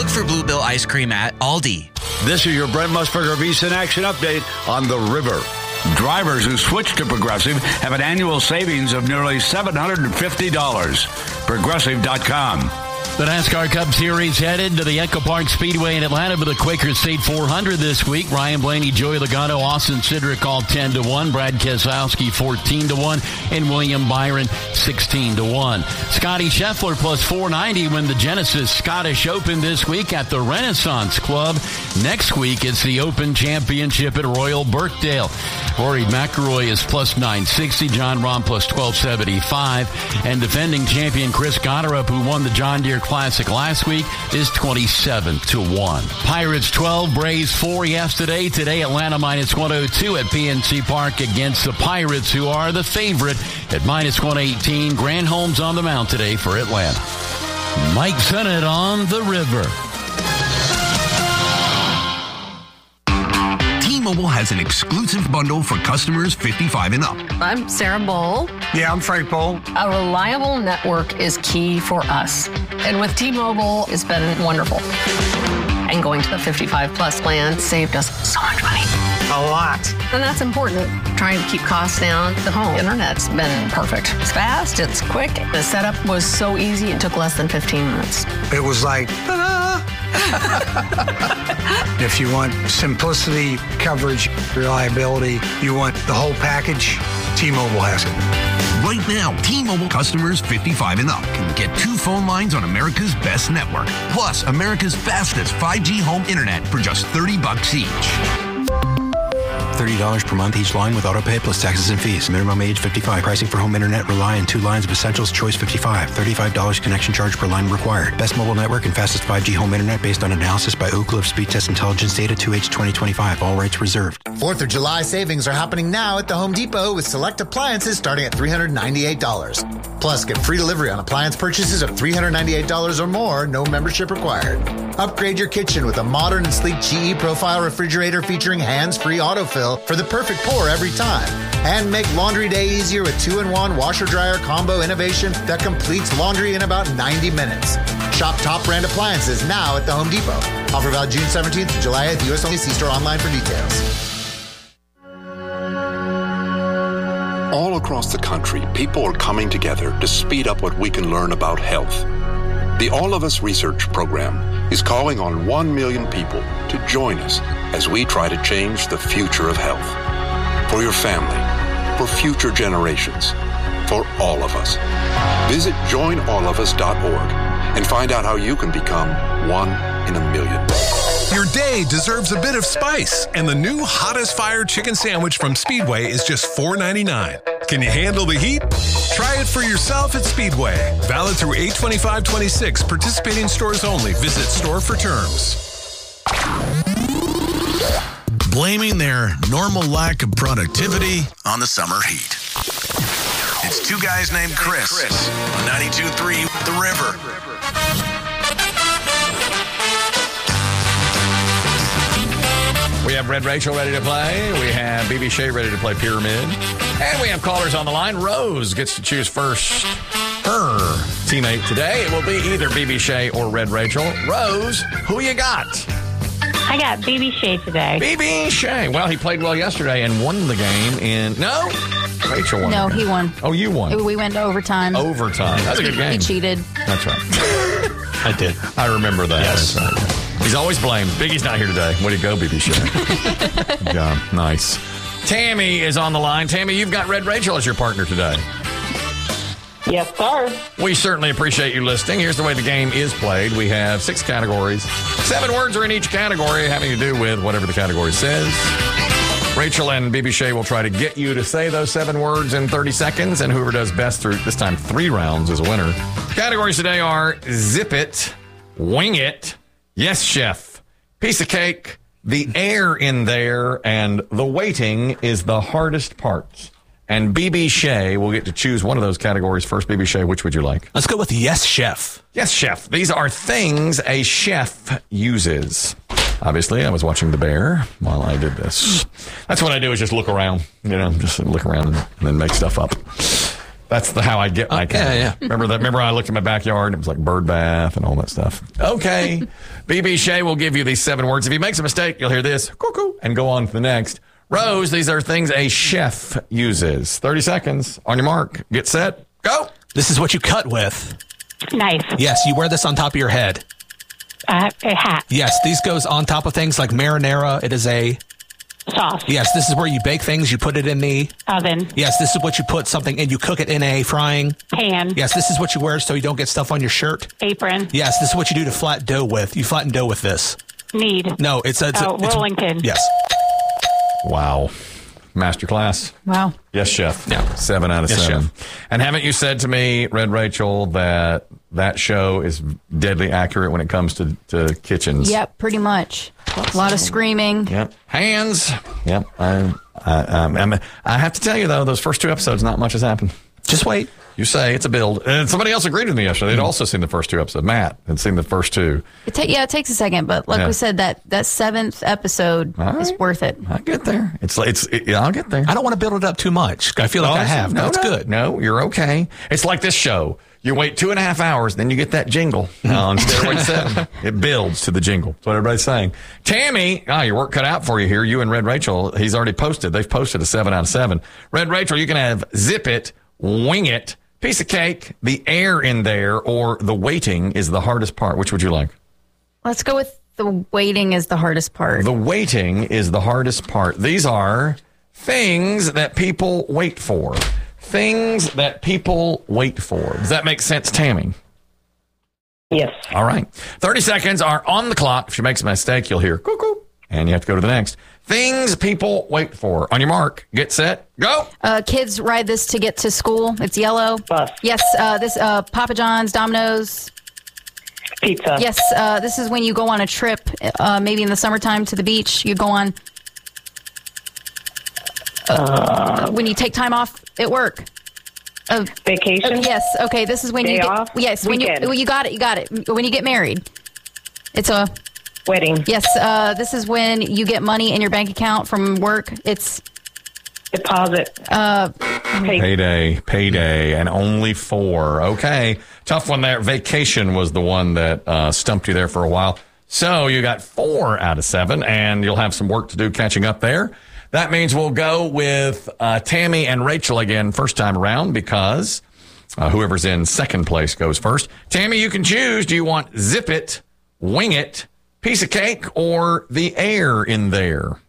Look for Bluebell ice cream at Aldi. This is your Brent Musburger VSiN Action Update on the river. Drivers who switch to Progressive have an annual savings of nearly $750. Progressive.com. The NASCAR Cup Series headed to the Echo Park Speedway in Atlanta for the Quaker State 400 this week. Ryan Blaney, Joey Logano, Austin Cindric all 10-1, Brad Keselowski 14-1, and William Byron 16-1. Scotty Scheffler plus 490 win the Genesis Scottish Open this week at the Renaissance Club. Next week, it's the Open Championship at Royal Birkdale. Rory McIlroy is plus 960, John Rahm plus 1275, and defending champion Chris Gotterup, who won the John Deere Classic last week, is 27-1. Pirates 12, Braves 4 yesterday. Today, Atlanta minus 102 at PNC Park against the Pirates, who are the favorite at minus 118. Granholm's on the mound today for Atlanta. Mike Sennett on the river. T-Mobile has an exclusive bundle for customers 55 and up. I'm Sarah Bowl. Yeah, I'm Frank Bowl. A reliable network is key for us. And with T-Mobile, it's been wonderful. And going to the 55 plus plan saved us so much money. A lot. And that's important. Trying to keep costs down. The home internet's been perfect. It's fast, it's quick. The setup was so easy, it took less than 15 minutes. It was like, ta-da! If you want simplicity, coverage, reliability, you want the whole package, T-Mobile has it. Right now, T-Mobile customers 55 and up can get 2 phone lines on America's best network, plus America's fastest 5G home internet for just $30 each. $30 per month each line with autopay plus taxes and fees. Minimum age 55. Pricing for home internet rely on 2 lines of essentials. Choice 55. $35 connection charge per line required. Best mobile network and fastest 5G home internet based on analysis by Oak Cliff Speed Test Intelligence Data 2H 2025. All rights reserved. 4th of July savings are happening now at the Home Depot with select appliances starting at $398. Plus, get free delivery on appliance purchases of $398 or more. No membership required. Upgrade your kitchen with a modern and sleek GE Profile refrigerator featuring hands-free autofill for the perfect pour every time. And make laundry day easier with 2-in-1 washer-dryer combo innovation that completes laundry in about 90 minutes. Shop top brand appliances now at the Home Depot. Offer valid June 17th to July 8th. U.S. only. See store online for details. All across the country, people are coming together to speed up what we can learn about health. The All of Us Research Program is calling on 1 million people to join us as we try to change the future of health. For your family, for future generations, for all of us. Visit joinallofus.org and find out how you can become 1 in a million. Your day deserves a bit of spice, and the new Hot as Fire chicken sandwich from Speedway is just $4.99. Can you handle the heat? Try it for yourself at Speedway. Valid through 8/25/26. Participating stores only. Visit store for terms. Blaming their normal lack of productivity on the summer heat. It's 2 guys named Chris on 92.3 The River. We have Red Rachel ready to play. We have BB Shea ready to play Pyramid. And we have callers on the line. Rose gets to choose first her teammate today. It will be either BB Shea or Red Rachel. Rose, who you got? I got BB Shea today. BB Shea. Well, he played well yesterday and won the game in... No? Rachel won. No, he won. Oh, you won. We went to overtime. Overtime. That's a good game. He cheated. That's right. I did. I remember that. Yes. That's right. He's always blamed. Biggie's not here today. Way to go, BB Shea. Yeah, nice. Tammy is on the line. Tammy, you've got Red Rachel as your partner today. Yes, sir. We certainly appreciate you listening. Here's the way the game is played. We have 6 categories. 7 words are in each category having to do with whatever the category says. Rachel and BB Shea will try to get you to say those 7 words in 30 seconds, and whoever does best through, this time, 3 rounds is a winner. Categories today are Zip It, Wing It, Yes Chef, Piece of Cake, The Air in There, and The Waiting is the Hardest Part. And BB Shea will get to choose one of those categories first. BB Shea, which would you like? Let's go with Yes Chef. Yes Chef. These are things a chef uses. Obviously, I was watching The Bear while I did this. That's what I do, is just look around. You know, just look around and then make stuff up. That's how I get my cat. Yeah. Remember I looked at my backyard and it was like bird bath and all that stuff. Okay. BB Shea will give you these 7 words. If he makes a mistake, you'll hear this, cuckoo, and go on to the next. Rose, these are things a chef uses. 30 seconds. On your mark. Get set. Go. This is what you cut with. Knife. Yes, you wear this on top of your head. A hat. Yes, these goes on top of things like marinara. It is a... Sauce. Yes, this is where you bake things. You put it in the... Oven. Yes, this is what you put something in. You cook it in a frying... Pan. Yes, this is what you wear so you don't get stuff on your shirt. Apron. Yes, this is what you do to flat dough with. You flatten dough with this. Knead. No, it's rolling pin. Yes. Wow. Masterclass. Wow. Yes, chef. Yeah. 7 out of Yes, 7. chef. And haven't you said to me, Red Rachel, that show is deadly accurate when it comes to kitchens? Yep, pretty much. A lot of screaming. Yep. Hands. Yep. I have to tell you, though, those first 2 episodes, not much has happened. Just wait. You say it's a build. And somebody else agreed with me yesterday. They'd also seen the first 2 episodes. Matt had seen the first 2. It takes a second, but like we said, that 7th episode is worth it. I get there. I'll get there. I don't want to build it up too much. I feel like I have. No, it's good. No, you're okay. It's like this show. You wait 2.5 hours, then you get that jingle on steroid 7. It builds to the jingle. That's what everybody's saying. Tammy, your work cut out for you here. You and Red Rachel, he's already posted. They've posted a 7 out of 7. Red Rachel, you can have zip it, wing it, piece of cake, the air in there, or the waiting is the hardest part. Which would you like? Let's go with the waiting is the hardest part. The waiting is the hardest part. These are things that people wait for. Things that people wait for. Does that make sense, Tammy? Yes. All right. 30 seconds are on the clock. If she makes a mistake, you'll hear cuckoo, and you have to go to the next. Things people wait for. On your mark, get set, go. Kids ride this to get to school. It's yellow. Bus. Yes, this Papa John's, Domino's. Pizza. Yes, this is when you go on a trip, maybe in the summertime to the beach. You go on when you take time off at work. Vacation. Yes. Okay. This is when Day you get off? yes when Weekend. you got it. When you get married, it's a wedding. Yes. This is when you get money in your bank account from work. It's deposit. Payday, and only 4. Okay, tough one there. Vacation was the one that stumped you there for a while. So you got 4 out of 7, and you'll have some work to do catching up there. That means we'll go with Tammy and Rachel again first time around because whoever's in second place goes first. Tammy, you can choose. Do you want zip it, wing it, piece of cake, or the air in there?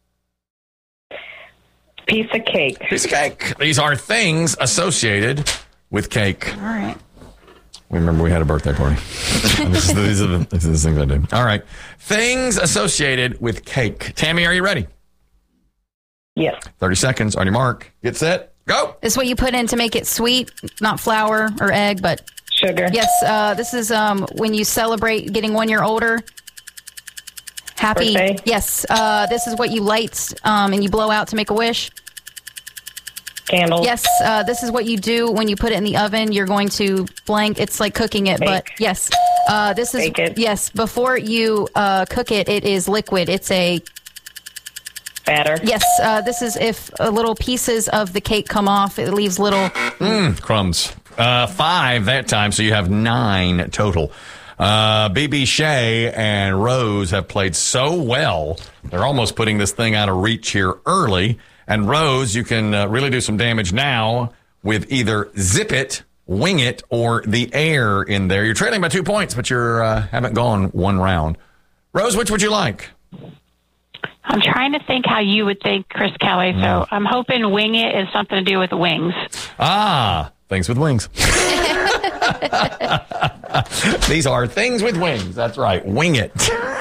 Piece of cake. Piece of cake. These are things associated with cake. all right. We remember we had a birthday party. These are the things I do. All right. Things associated with cake. Tammy, are you ready? Yes. 30 seconds on your mark. Get set. Go. This is what you put in to make it sweet, not flour or egg, but sugar. Yes. This is when you celebrate getting 1 year older. Happy. Birthday. Yes. This is what you light and you blow out to make a wish. Candles. Yes. This is what you do when you put it in the oven. You're going to blank. It's like cooking it, but yes. This is Bake it. yes. Before you cook it, it is liquid. It's a batter. Yes. This is if little pieces of the cake come off. It leaves little Crumbs. 5 that time, so you have 9 total. BB Shea and Rose have played so well. They're almost putting this thing out of reach here early. And Rose, you can really do some damage now with either zip it, wing it, or the air in there. You're trailing by 2 points, but you haven't gone 1 round. Rose, which would you like? I'm trying to think how you would think, Chris Kelly. So I'm hoping wing it is something to do with wings. Things with wings. These are things with wings. That's right. Wing it.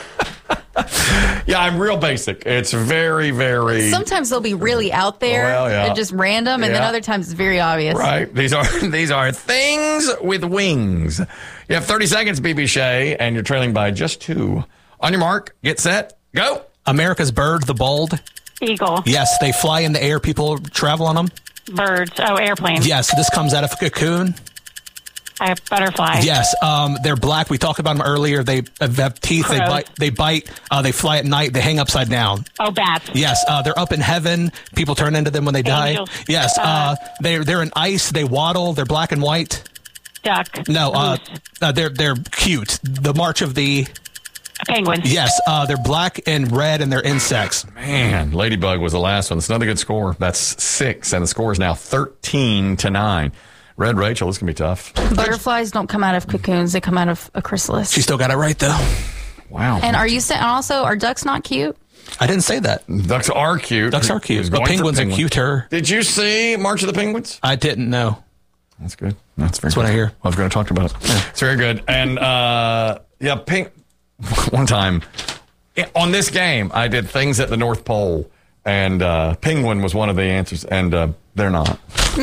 Yeah, I'm real basic. It's very, very... Sometimes they'll be really out there and just random, and then other times it's very obvious. Right. These are things with wings. You have 30 seconds, BB Shea, and you're trailing by just 2. On your mark, get set, go. America's bird, the bald. Eagle. Yes, they fly in the air. People travel on them. Birds. Oh, airplanes. Yes, this comes out of a cocoon. I have butterflies. Yes, they're black. We talked about them earlier. They have teeth. Crows. They bite. They fly at night. They hang upside down. Oh, bats. Yes, they're up in heaven. People turn into them when they Angels. die. Yes, they're in ice. They waddle. They're black and white. Duck. No, they're cute. The March of the Penguins. Yes, they're black and red, and they're insects. Man, Ladybug was the last one. That's another good score. That's 6, and the score is now 13-9. Red Rachel, this can be tough. Butterflies don't come out of cocoons; they come out of a chrysalis. She still got it right, though. Wow. And are you saying also are ducks not cute? I didn't say that. Ducks are cute. Ducks are cute, but penguins are cuter. Did you see March of the Penguins? I didn't know. That's good. That's what I hear. I was going to talk about it. It's very good. And one time on this game, I did things at the North Pole, and penguin was one of the answers, and they're not.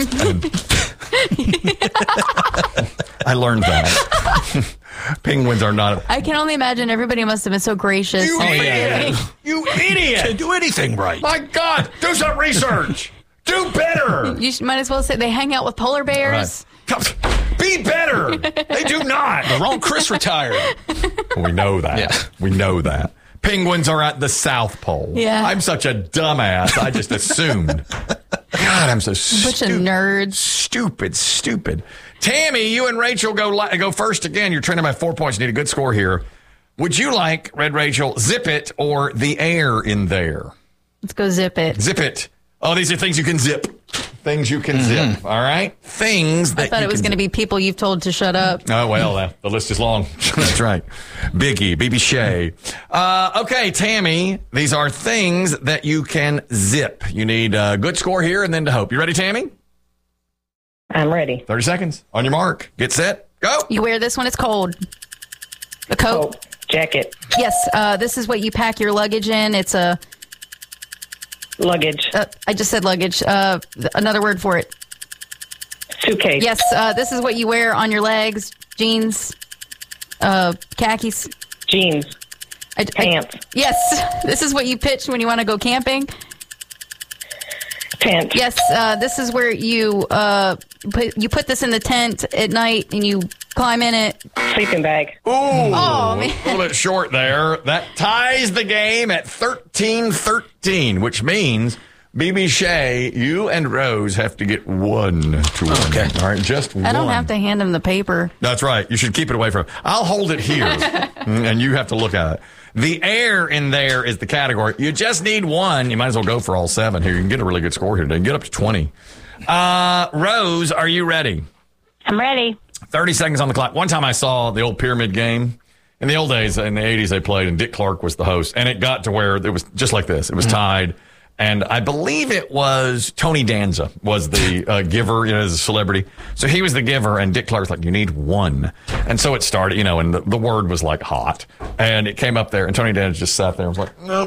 I learned that. Penguins are not. I can only imagine everybody must have been so gracious. You idiot! You idiot! Can't do anything right. My God, do some research. Do better. You might as well say they hang out with polar bears. Right. Be better. They do not. The wrong Chris retired. We know that. Yeah. We know that. Penguins are at the South Pole. Yeah. I'm such a dumbass. I just assumed. God, I'm so stupid. Bunch of nerds. Stupid. Tammy, you and Rachel go first again. You're trending by 4 points. You need a good score here. Would you like, Red Rachel, Zip It or The Air in There? Let's go Zip It. Zip It. Oh, these are things you can zip. Things you can zip. All right? Things that I thought it was going to be people you've told to shut up. Oh, well, the list is long. That's right. Biggie, BB Shea. Okay, Tammy, these are things that you can zip. You need a good score here and then to hope. You ready, Tammy? I'm ready. 30 seconds. On your mark. Get set. Go. You wear this when it's cold. A coat. Jacket. Yes, this is what you pack your luggage in. It's a... Luggage. I just said luggage. Another word for it. Suitcase. Yes, this is what you wear on your legs. Jeans. Khakis. Jeans. Pants. Yes, this is what you pitch when you want to go camping. Tent. Yes, this is where you put this in the tent at night and you climb in it. Sleeping bag. Ooh, oh, man. A little bit short there. That ties the game at 13-13, which means BB Shea, you and Rose have to get 1 to 1. Okay. All right, just 1. I don't have to hand him the paper. That's right. You should keep it away from him. I'll hold it here, and you have to look at it. The air in there is the category. You just need 1. You might as well go for all 7 here. You can get a really good score here today. Get up to 20. Rose, are you ready? I'm ready. 30 seconds on the clock. One time I saw the old Pyramid Game. In the old days, in the 80s, they played, and Dick Clark was the host. And it got to where it was just like this. It was tied. And I believe it was Tony Danza was the giver, as a celebrity. So he was the giver, and Dick Clark's like, you need 1. And so it started, and the word was like hot. And it came up there, and Tony Danza just sat there and was like, nope.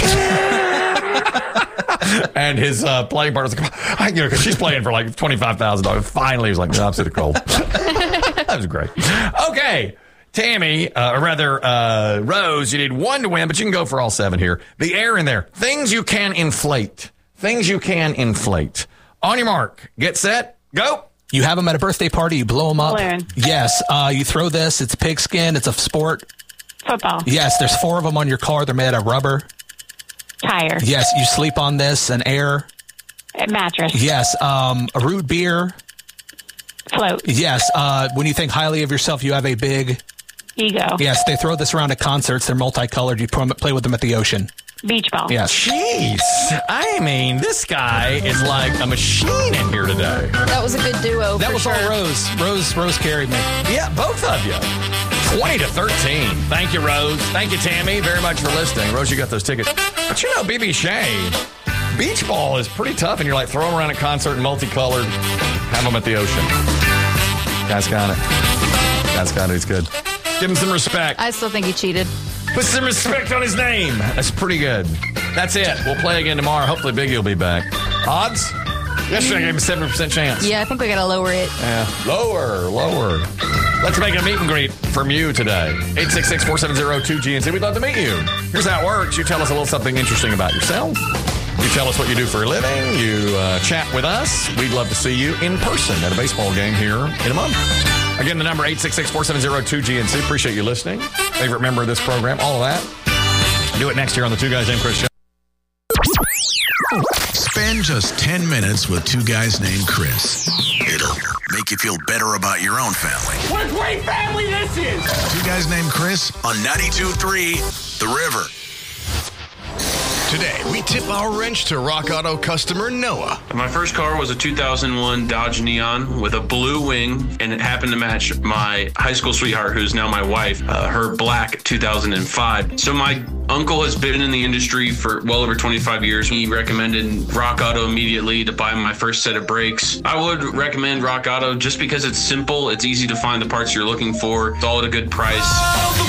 And his playing partner was like, because she's playing for like $25,000. Finally, he was like, no, I'm sitting cold. That was great. Okay. Tammy, or rather, Rose, you need 1 to win, but you can go for all 7 here. The air in there. Things you can inflate. Things you can inflate. On your mark. Get set. Go. You have them at a birthday party. You blow them up. Balloon. Yes. You throw this. It's pigskin. It's a sport. Football. Yes. There's 4 of them on your car. They're made out of rubber. Tire. Yes. You sleep on this. An air. A mattress. Yes. A root beer. Float. Yes. When you think highly of yourself, you have a big... Ego. Yes, they throw this around at concerts. They're multicolored. You play with them at the ocean. Beach ball. Yes. Jeez. I mean, this guy is like a machine in here today. That was a good duo. That was sure. all Rose. Rose carried me. Yeah, both of you. 20-13. Thank you, Rose. Thank you, Tammy, very much for listening. Rose, you got those tickets. But BB Shea, beach ball is pretty tough, and you're like, throw them around a concert and multicolored, have them at the ocean. Guy's got it. He's good. Give him some respect. I still think he cheated. Put some respect on his name. That's pretty good. That's it. We'll play again tomorrow. Hopefully Biggie will be back. Odds? Yesterday I gave him a 7% chance. Yeah, I think we got to lower it. Yeah. Lower. Let's make a meet and greet from you today. 866-470-2GNC. We'd love to meet you. Here's how it works. You tell us a little something interesting about yourself. You tell us what you do for a living. You chat with us. We'd love to see you in person at a baseball game here in a month. Again, the number 866-470-2GNC. Appreciate you listening. Favorite member of this program, all of that. Do it next year on the Two Guys Named Chris show. Spend just 10 minutes with two guys named Chris. It'll make you feel better about your own family. What a great family this is! Two Guys Named Chris on 92.3 The River. Today, we tip our wrench to Rock Auto customer Noah. My first car was a 2001 Dodge Neon with a blue wing, and it happened to match my high school sweetheart, who's now my wife, her black 2005. So my uncle has been in the industry for well over 25 years. He recommended Rock Auto immediately to buy my first set of brakes. I would recommend Rock Auto just because it's simple, it's easy to find the parts you're looking for, it's all at a good price.